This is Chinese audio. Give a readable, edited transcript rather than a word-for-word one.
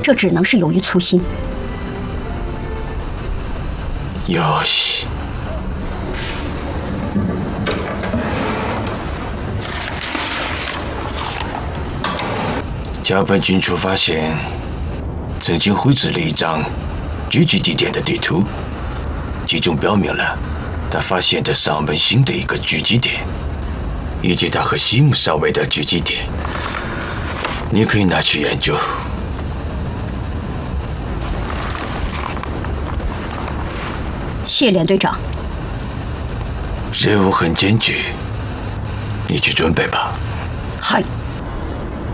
这只能是由于粗心。 よし。甲本军处发现，曾经绘制了一张聚集地点的地图，其中表明了他发现的上门星的一个聚集点，以及他和西姆少尉的聚集点。你可以拿去研究。 谢连队长。 任务很艰巨，你去准备吧。 嗨。